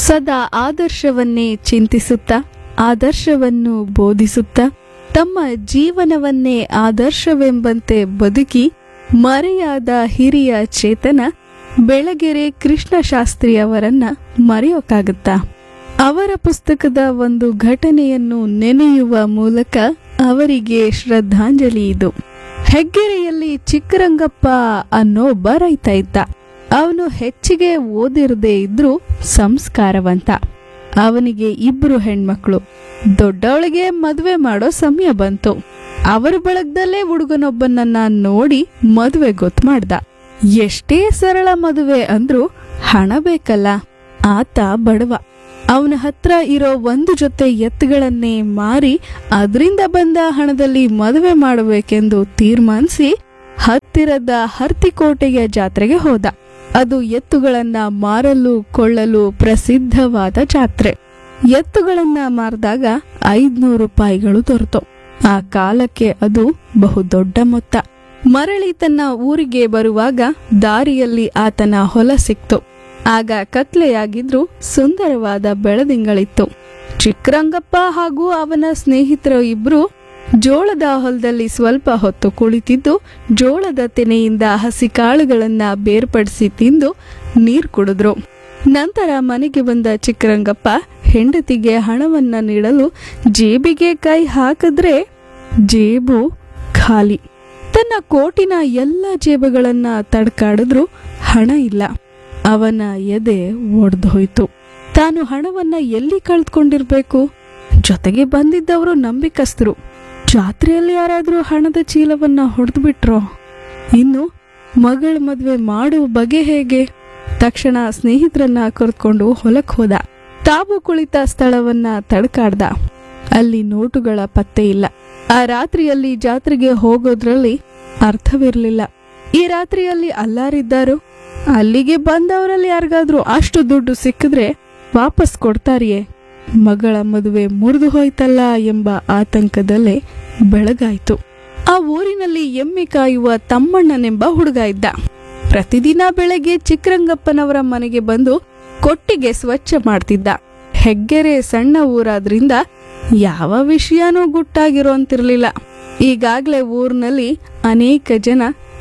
ಸದಾ ಆದರ್ಶವನ್ನೇ ಚಿಂತಿಸುತ್ತಾ ಆದರ್ಶವನ್ನು ಬೋಧಿಸುತ್ತಾ ತಮ್ಮ ಜೀವನವನ್ನೇ ಆದರ್ಶವೆಂಬಂತೆ ಬದುಕಿ ಮರೆಯಾದ ಹಿರಿಯ ಚೇತನ ಬೆಳಗೆರೆ ಕೃಷ್ಣಶಾಸ್ತ್ರಿಯವರನ್ನ ಮರೆಯೋಕ್ಕಾಗುತ್ತಾ? ಅವರ ಪುಸ್ತಕದ ಒಂದು ಘಟನೆಯನ್ನು ನೆನೆಯುವ ಮೂಲಕ ಅವರಿಗೆ ಶ್ರದ್ಧಾಂಜಲಿ ಇದು. ಹೆಗ್ಗೆರೆಯಲ್ಲಿ ಚಿಕ್ಕರಂಗಪ್ಪ ಅನ್ನೋ ಒಬ್ಬ ರೈತ ಇದ್ದ. ಅವನು ಹೆಚ್ಚಿಗೆ ಓದಿರದೇ ಇದ್ರೂ ಸಂಸ್ಕಾರವಂತ. ಅವನಿಗೆ 2 ಹೆಣ್ಮಕ್ಳು. ದೊಡ್ಡವಳಿಗೆ ಮದುವೆ ಮಾಡೋ ಸಮಯ ಬಂತು. ಅವರ ಬಳಗದಲ್ಲೇ ಹುಡುಗನೊಬ್ಬನನ್ನ ನೋಡಿ ಮದುವೆ ಗೊತ್ತು ಮಾಡ್ದ. ಎಷ್ಟೇ ಸರಳ ಮದುವೆ ಅಂದ್ರೂ ಹಣ ಬೇಕಲ್ಲ. ಆತ ಬಡವ. ಅವನ ಹತ್ರ ಇರೋ 1 ಜೊತೆ ಎತ್ತುಗಳನ್ನೇ ಮಾರಿ ಅದರಿಂದ ಬಂದ ಹಣದಲ್ಲಿ ಮದುವೆ ಮಾಡಬೇಕೆಂದು ತೀರ್ಮಾನಿಸಿ ಹತ್ತಿರದ ಹರ್ತಿಕೋಟೆಯ ಜಾತ್ರೆಗೆ ಹೋದ. ಅದು ಎತ್ತುಗಳನ್ನ ಮಾರಲು ಕೊಳ್ಳಲು ಪ್ರಸಿದ್ಧವಾದ ಜಾತ್ರೆ. ಎತ್ತುಗಳನ್ನ ಮಾರಿದಾಗ 500 ರೂಪಾಯಿಗಳು ದೊರೆತು. ಆ ಕಾಲಕ್ಕೆ ಅದು ಬಹುದೊಡ್ಡ ಮೊತ್ತ. ಮರಳಿ ತನ್ನ ಊರಿಗೆ ಬರುವಾಗ ದಾರಿಯಲ್ಲಿ ಆತನ ಹೊಲ ಸಿಕ್ತು. ಆಗ ಕತ್ಲೆಯಾಗಿದ್ರು ಸುಂದರವಾದ ಬೆಳದಿಂಗಳಿತ್ತು. ಚಿಕ್ಕರಂಗಪ್ಪ ಹಾಗೂ ಅವನ ಸ್ನೇಹಿತರು 2 ಜೋಳದ ಹೊಲದಲ್ಲಿ ಸ್ವಲ್ಪ ಹೊತ್ತು ಕುಳಿತಿದ್ದು ಜೋಳದ ತೆನೆಯಿಂದ ಹಸಿ ಕಾಳುಗಳನ್ನ ಬೇರ್ಪಡಿಸಿ ತಿಂದು ನೀರು ಕುಡಿದ್ರು. ನಂತರ ಮನೆಗೆ ಬಂದ ಚಿಕ್ಕರಂಗಪ್ಪ ಹೆಂಡತಿಗೆ ಹಣವನ್ನ ನೀಡಲು ಜೇಬಿಗೆ ಕೈ ಹಾಕಿದ್ರೆ ಜೇಬು ಖಾಲಿ. ತನ್ನ ಕೋಟಿನ ಎಲ್ಲ ಜೇಬುಗಳನ್ನ ತಡ್ಕಾಡಿದ್ರು ಹಣ ಇಲ್ಲ. ಅವನ ಎದೆ ಒಡೆದು ಹೋಯ್ತು. ತಾನು ಹಣವನ್ನ ಎಲ್ಲಿ ಕಳೆದುಕೊಂಡಿರ್ಬೇಕು? ಜೊತೆಗೆ ಬಂದಿದ್ದವರು ನಂಬಿಕಸ್ತರು. ಜಾತ್ರೆಯಲ್ಲಿ ಯಾರಾದ್ರೂ ಹಣದ ಚೀಲವನ್ನ ಹೊಡೆದು ಬಿಟ್ರೋ? ಇನ್ನು ಮಗಳ ಮದ್ವೆ ಮಾಡುವ ಬಗೆ ಹೇಗೆ? ತಕ್ಷಣ ಸ್ನೇಹಿತರನ್ನ ಕರೆದುಕೊಂಡು ಹೊಲಕ್ಕೆ ಹೋದ. ತಾವು ಕುಳಿತ ಸ್ಥಳವನ್ನ ತಡ್ಕಾಡ್ದ. ಅಲ್ಲಿ ನೋಟುಗಳ ಪತ್ತೆ ಇಲ್ಲ. ಆ ರಾತ್ರಿಯಲ್ಲಿ ಜಾತ್ರೆಗೆ ಹೋಗೋದ್ರಲ್ಲಿ ಅರ್ಥವಿರಲಿಲ್ಲ. ಈ ರಾತ್ರಿಯಲ್ಲಿ ಅಲ್ಲಾರಿದ್ದಾರು. ಅಲ್ಲಿಗೆ ಬಂದವರಲ್ಲಿ ಯಾರಿಗಾದ್ರೂ ಅಷ್ಟು ದುಡ್ಡು ಸಿಕ್ಕಿದ್ರೆ ವಾಪಸ್ ಕೊಡ್ತಾರಿಯೇ? ಮಗಳ ಮದುವೆ ಮುರಿದು ಹೋಯ್ತಲ್ಲ ಎಂಬ ಆತಂಕದಲ್ಲೇ ಬೆಳಗಾಯ್ತು. ಆ ಊರಿನಲ್ಲಿ ಎಮ್ಮೆ ಕಾಯುವ ತಮ್ಮಣ್ಣನೆಂಬ ಹುಡುಗ ಇದ್ದ. ಪ್ರತಿದಿನ ಬೆಳಗ್ಗೆ ಚಿಕ್ಕರಂಗಪ್ಪನವರ ಮನೆಗೆ ಬಂದು ಕೊಟ್ಟಿಗೆ ಸ್ವಚ್ಛ ಮಾಡ್ತಿದ್ದ. ಹೆಗ್ಗೆರೆ ಸಣ್ಣ ಊರಾದ್ರಿಂದ ಯಾವ ವಿಷಯನೂ ಗುಟ್ಟಾಗಿರೋಂತಿರ್ಲಿಲ್ಲ. ಈಗಾಗ್ಲೇ ಊರಿನಲ್ಲಿ ಅನೇಕ ಜನ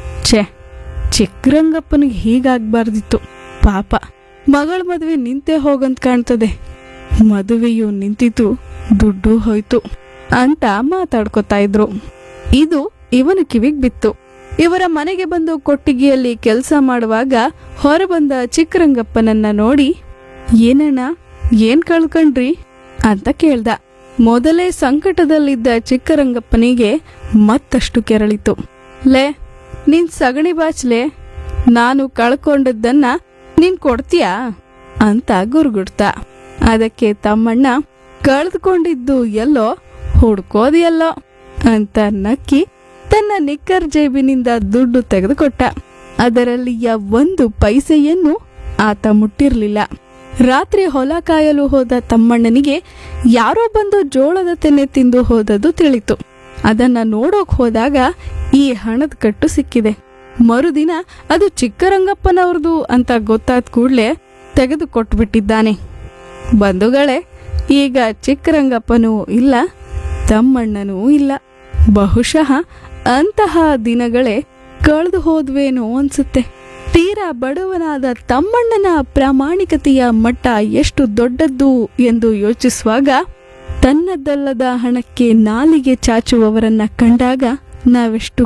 ಚಿಕ್ಕರಂಗಪ್ಪನಿಗೆ ಹೀಗಾಗ್ಬಾರ್ದಿತ್ತು, ಪಾಪ ಮಗಳ ಮದುವೆ ನಿಂತೇ ಹೋಗಂತ ಕಾಣ್ತದೆ, ಮದುವೆಯೂ ನಿಂತಿತು, ದುಡ್ಡು ಹೋಯ್ತು ಅಂತ ಮಾತಾಡ್ಕೊತಾ ಇದ್ರು. ಇದು ಇವನ ಕಿವಿಗ್ ಬಿತ್ತು. ಇವರ ಮನೆಗೆ ಬಂದು ಕೊಟ್ಟಿಗೆಯಲ್ಲಿ ಕೆಲಸ ಮಾಡುವಾಗ ಹೊರಬಂದ ಚಿಕ್ಕರಂಗಪ್ಪನನ್ನ ನೋಡಿ, ಏನಣ್ಣ ಏನ್ ಕಳ್ಕೊಂಡ್ರಿ ಅಂತ ಕೇಳ್ದ. ಮೊದಲೇ ಸಂಕಟದಲ್ಲಿದ್ದ ಚಿಕ್ಕರಂಗಪ್ಪನಿಗೆ ಮತ್ತಷ್ಟು ಕೆರಳಿತು. ಲೇ, ನೀನ್ ಸಗಣಿ ಬಾಚ್ಲೆ, ನಾನು ಕಳ್ಕೊಂಡದ್ದನ್ನ ನೀನ್ ಕೊಡ್ತೀಯಾ ಅಂತ ಗುರುಗುಡ್ತ. ಅದಕ್ಕೆ ತಮ್ಮಣ್ಣ, ಕಳೆದುಕೊಂಡಿದ್ದು ಎಲ್ಲೋ ಹುಡ್ಕೋದಿಯಲ್ಲೋ ಅಂತ ನಕ್ಕಿ ತನ್ನ ನಿಕ್ಕರ್ ಜೇಬಿನಿಂದ ದುಡ್ಡು ತೆಗೆದುಕೊಟ್ಟ. ಅದರಲ್ಲಿಯ 1 ಪೈಸೆಯನ್ನು ಆತ ಮುಟ್ಟಿರ್ಲಿಲ್ಲ. ರಾತ್ರಿ ಹೊಲ ಕಾಯಲು ಹೋದ ತಮ್ಮಣ್ಣನಿಗೆ ಯಾರೋ ಬಂದು ಜೋಳದ ತೆನೆ ತಿಂದು ಹೋದದ್ದು ತಿಳಿತು. ಅದನ್ನ ನೋಡೋಕ್ ಹೋದಾಗ ಈ ಹಣದ ಕಟ್ಟು ಸಿಕ್ಕಿದೆ. ಮರುದಿನ ಅದು ಚಿಕ್ಕರಂಗಪ್ಪನವ್ರದು ಅಂತ ಗೊತ್ತಾದ ಕೂಡ್ಲೆ ತೆಗೆದು ಕೊಟ್ಬಿಟ್ಟಿದ್ದಾನೆ. ಬಂಧುಗಳೇ, ಈಗ ಚಿಕ್ಕರಂಗಪ್ಪನೂ ಇಲ್ಲ, ತಮ್ಮಣ್ಣನೂ ಇಲ್ಲ. ಬಹುಶಃ ಅಂತಹ ದಿನಗಳೇ ಕಳೆದು ಹೋದ್ವೇನೋ ಅನ್ಸುತ್ತೆ. ತೀರಾ ಬಡವನಾದ ತಮ್ಮಣ್ಣನ ಪ್ರಾಮಾಣಿಕತೆಯ ಮಟ್ಟ ಎಷ್ಟು ದೊಡ್ಡದ್ದು ಎಂದು ಯೋಚಿಸುವಾಗ ತನ್ನದಲ್ಲದ ಹಣಕ್ಕೆ ನಾಲಿಗೆ ಚಾಚುವವರನ್ನ ಕಂಡಾಗ ನಾವೆಷ್ಟು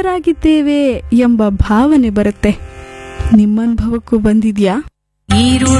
ಕುಬ್ಜರಾಗಿದ್ದೇವೆ ಎಂಬ ಭಾವನೆ ಬರುತ್ತೆ. ನಿಮ್ಮನುಭವಕ್ಕೂ ಬಂದಿದ್ಯಾ?